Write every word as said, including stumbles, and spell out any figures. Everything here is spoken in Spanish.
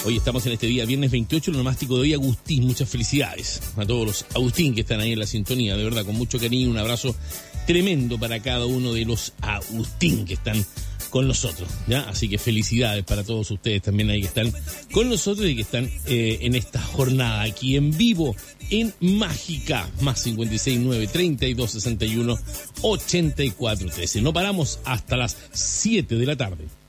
Hoy estamos en este día, viernes veintiocho, el onomástico de hoy, Agustín. Muchas felicidades a todos los Agustín que están ahí en la sintonía, de verdad, con mucho cariño, un abrazo tremendo para cada uno de los Agustín que están con nosotros, ¿ya? Así que felicidades para todos ustedes también ahí que están con nosotros y que están eh, en esta jornada aquí en vivo en Mágica, más cincuenta y seis nueve, treinta y dos sesenta y uno, ochenta y cuatro trece. No paramos hasta las siete de la tarde.